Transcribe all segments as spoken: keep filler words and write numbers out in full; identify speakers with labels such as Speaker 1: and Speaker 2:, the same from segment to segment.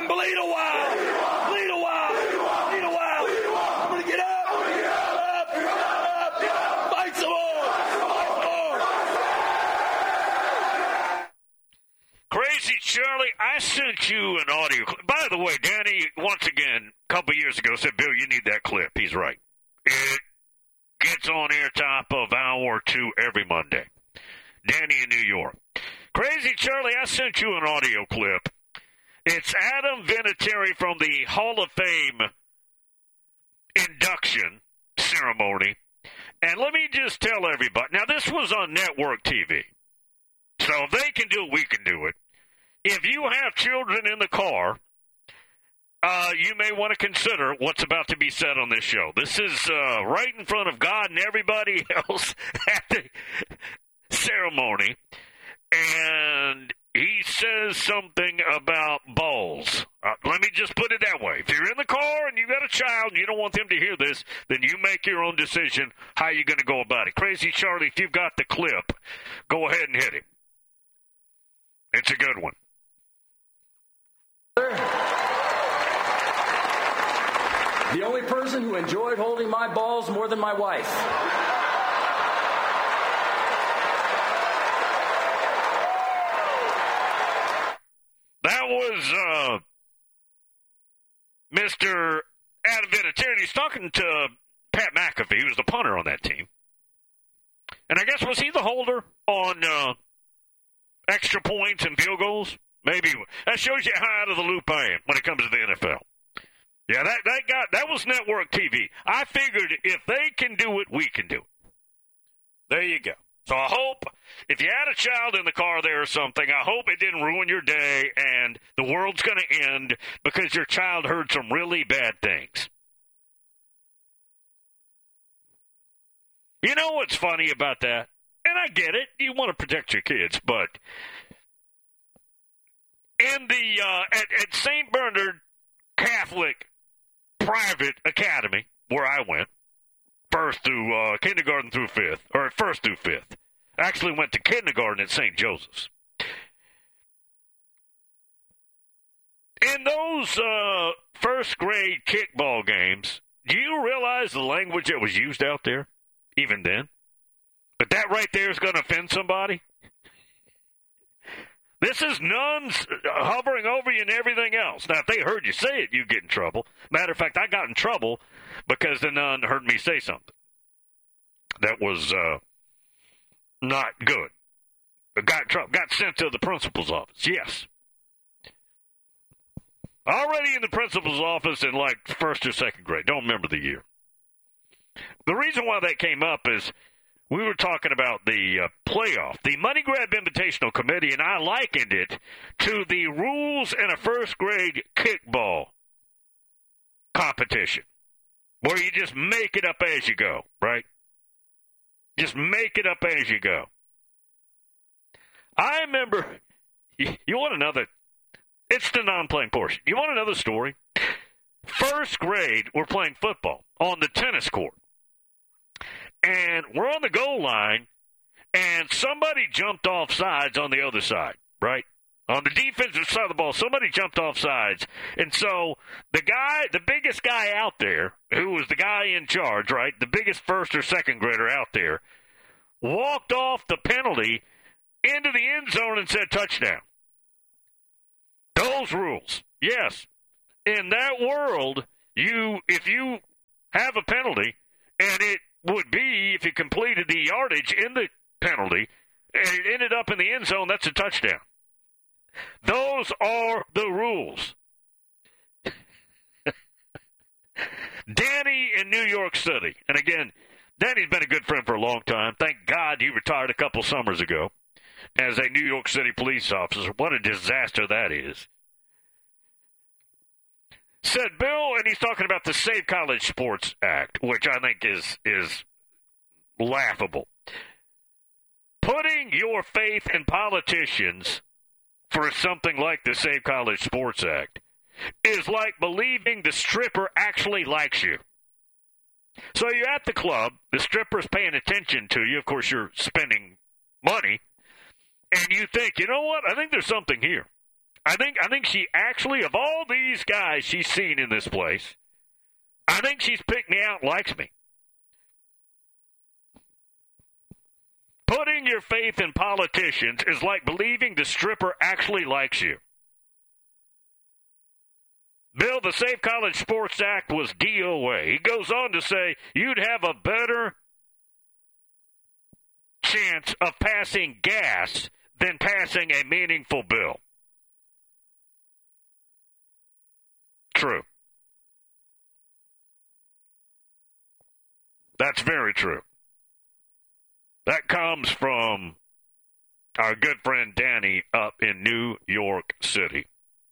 Speaker 1: bleed a while. Bleed a while. Bleed a while. I'm going to get up. Up. Up. Fight some more. Fight some more.
Speaker 2: Crazy Charlie, I sent you an audio clip. By the way, Danny, once again, a couple years ago, said, Bill, you need that clip. He's right. It gets on air top of hour two every Monday. Danny in New York. Crazy Charlie, I sent you an audio clip. It's Adam Vinatieri from the Hall of Fame induction ceremony. And let me just tell everybody. Now, this was on network T V. So if they can do it, we can do it. If you have children in the car, uh, you may want to consider what's about to be said on this show. This is uh, right in front of God and everybody else at the ceremony. And he says something about balls. Uh, let me just put it that way. If you're in the car and you got a child and you don't want them to hear this, then you make your own decision how you're going to go about it. Crazy Charlie, if you've got the clip, go ahead and hit him. It's a good one.
Speaker 3: The only person who enjoyed holding my balls more than my wife.
Speaker 2: That was uh, Mister Adam Vinatieri. He's talking to Pat McAfee, who's the punter on that team. And I guess, was he the holder on uh, extra points and field goals? Maybe. That shows you how out of the loop I am when it comes to the N F L. Yeah, that, that got that was network T V. I figured if they can do it, we can do it. There you go. So I hope, if you had a child in the car there or something, I hope it didn't ruin your day and the world's going to end because your child heard some really bad things. You know what's funny about that? And I get it. You want to protect your kids, but in the uh, at, at Saint Bernard Catholic Private Academy, where I went, first through uh, kindergarten through fifth, or first through fifth. I actually went to kindergarten at Saint Joseph's. In those uh, first grade kickball games, do you realize the language that was used out there, even then? But that right there is going to offend somebody? This is nuns hovering over you and everything else. Now, if they heard you say it, you get in trouble. Matter of fact, I got in trouble because the nun heard me say something that was uh, not good. I got in trouble. Got sent to the principal's office. Yes. Already in the principal's office in like first or second grade. Don't remember the year. The reason why that came up is we were talking about the uh, playoff, the Money Grab Invitational Committee, and I likened it to the rules in a first grade kickball competition, where you just make it up as you go, right? Just make it up as you go. I remember, you, you want another, it's the non-playing portion. You want another story? First grade, we're playing football on the tennis court. And we're on the goal line, and somebody jumped off sides on the other side, right? On the defensive side of the ball, somebody jumped off sides. And so the guy, the biggest guy out there, who was the guy in charge, right, the biggest first or second grader out there, walked off the penalty into the end zone and said touchdown. Those rules. Yes. In that world, you if you have a penalty, and it would be, if you completed the yardage in the penalty, and it ended up in the end zone, that's a touchdown. Those are the rules. Danny in New York City. And again, Danny's been a good friend for a long time. Thank God he retired a couple summers ago as a New York City police officer. What a disaster that is. Said Bill, and he's talking about the Save College Sports Act, which I think is is laughable. Putting your faith in politicians for something like the Save College Sports Act is like believing the stripper actually likes you. So you're at the club, the stripper's paying attention to you, of course you're spending money, and you think, you know what, I think there's something here. I think I think she actually, of all these guys she's seen in this place, I think she's picked me out and likes me. Putting your faith in politicians is like believing the stripper actually likes you. Bill, the Safe College Sports Act was D O A. He goes on to say you'd have a better chance of passing gas than passing a meaningful bill. True. That's very true. That comes from our good friend Danny up in New York City.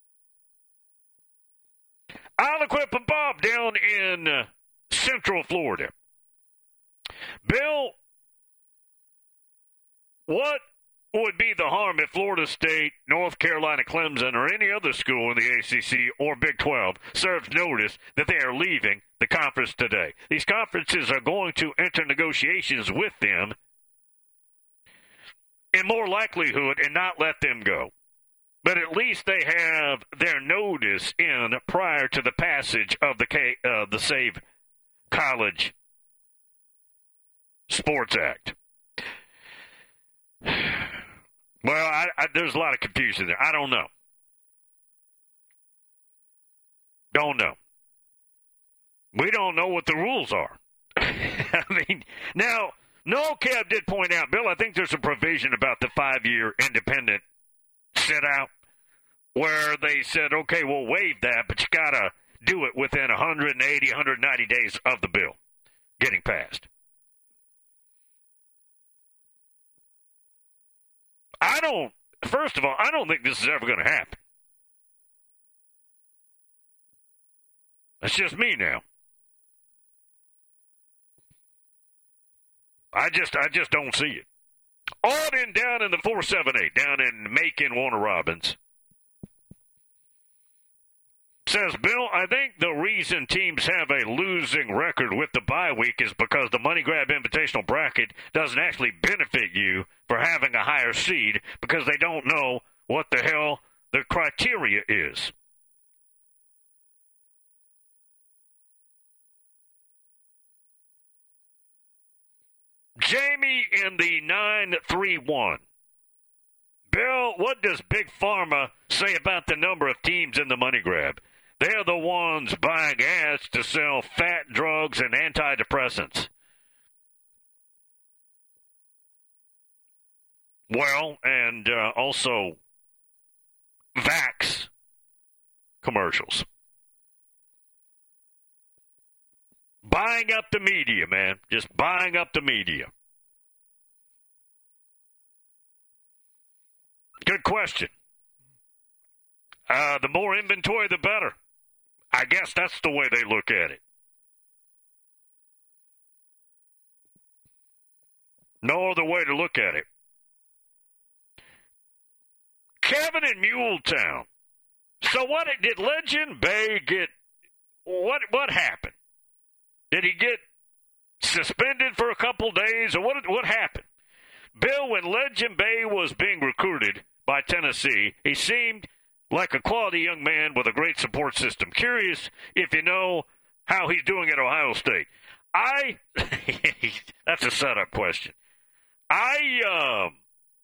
Speaker 2: I'll equip a Bob down in uh, Central Florida. Bill, what would be the harm if Florida State, North Carolina, Clemson, or any other school in the A C C or Big twelve serves notice that they are leaving the conference today? These conferences are going to enter negotiations with them in more likelihood and not let them go. But at least they have their notice in prior to the passage of the K, uh, the Save College Sports Act. Well, I, I, there's a lot of confusion there. I don't know. Don't know. We don't know what the rules are. I mean, now, Noel Cab did point out, Bill, I think there's a provision about the five-year independent sit-out where they said, okay, we'll waive that, but you got to do it within one hundred eighty, one hundred ninety days of the bill getting passed. I don't, first of all, I don't think this is ever going to happen. That's just me now. I just, I just don't see it. Auden down in the four seven eight, down in Macon, Warner Robins, says, Bill, I think the reason teams have a losing record with the bye week is because the money grab invitational bracket doesn't actually benefit you for having a higher seed because they don't know what the hell the criteria is. Jamie in the nine three one. Bill, what does Big Pharma say about the number of teams in the money grab? They're the ones buying ads to sell fat drugs and antidepressants. Well, and uh, also Vax commercials. Buying up the media, man. Just buying up the media. Good question. Uh, the more inventory, the better. I guess that's the way they look at it. No other way to look at it. Kevin in Muletown. So what did Legend Bay get? What what happened? Did he get suspended for a couple days, or what? What happened? Bill, when Legend Bay was being recruited by Tennessee, he seemed like a quality young man with a great support system. Curious if you know how he's doing at Ohio State. I that's a setup question. I um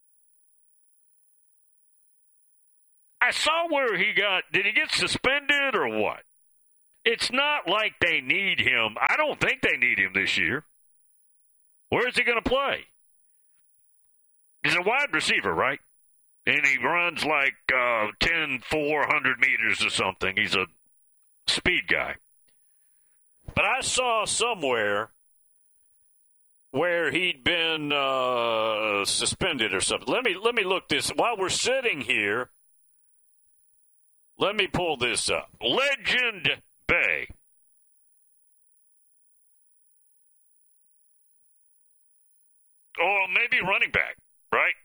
Speaker 2: I saw where he got. Did he get suspended or what? It's not like they need him. I don't think they need him this year. Where is he going to play? He's a wide receiver, right? And he runs like uh, ten, four hundred meters or something. He's a speed guy. But I saw somewhere where he'd been uh, suspended or something. Let me let me look this. While we're sitting here, let me pull this up. Legend Bay. Or maybe running back, right?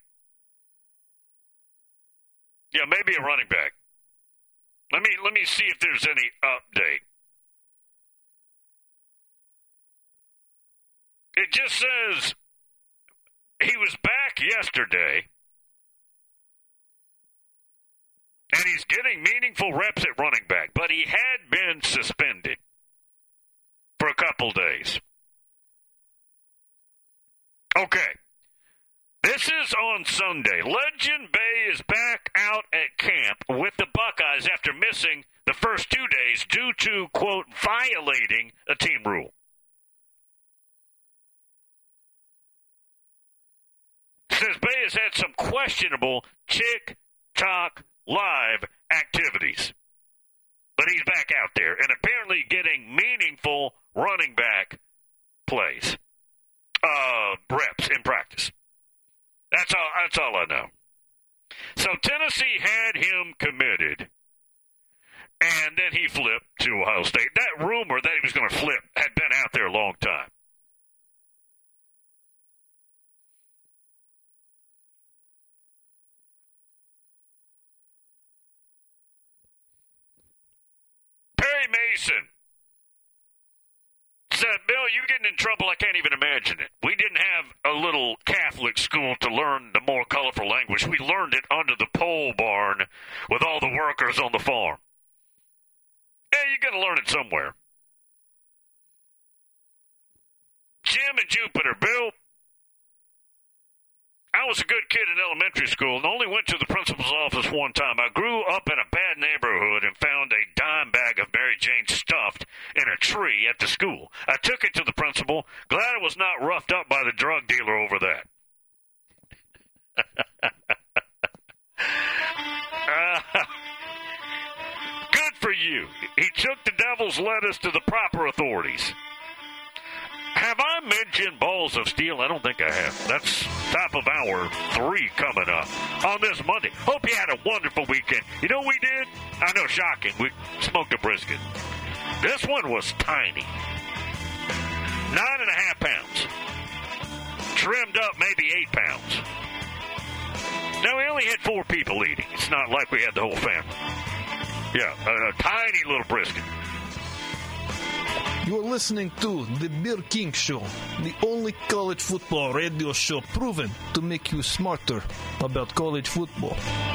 Speaker 2: Yeah, maybe a running back. Let me let me see if there's any update. It just says he was back yesterday. And he's getting meaningful reps at running back, but he had been suspended for a couple days. Okay. This is on Sunday. Legend Bay is back out at camp with the Buckeyes after missing the first two days due to, quote, violating a team rule. Says Bay has had some questionable TikTok live activities. But he's back out there and apparently getting meaningful running back plays, uh, reps in practice. That's all, that's all I know. So Tennessee had him committed, and then he flipped to Ohio State. That rumor that he was going to flip had been out there a long time. Perry Mason said, Bill, you're getting in trouble. I can't even imagine it. We didn't have a little Catholic school to learn the more colorful language. We learned it under the pole barn with all the workers on the farm. Yeah, you're going to learn it somewhere. Jim and Jupiter, Bill, I was a good kid in elementary school and only went to the principal's office one time. I grew up in a bad neighborhood and found a dime bag of Mary Jane stuffed in a tree at the school. I took it to the principal. Glad I was not roughed up by the drug dealer over that. uh, good for you. He took the devil's lettuce to the proper authorities. Have I mentioned Balls of Steel? I don't think I have. That's top of hour three coming up on this Monday. Hope you had a wonderful weekend. You know what we did? I know, shocking. We smoked a brisket. This one was tiny. Nine and a half pounds. Trimmed up maybe eight pounds. Now, we only had four people eating. It's not like we had the whole family. Yeah, a, a tiny little brisket.
Speaker 4: You're listening to The Bill King Show, the only college football radio show proven to make you smarter about college football.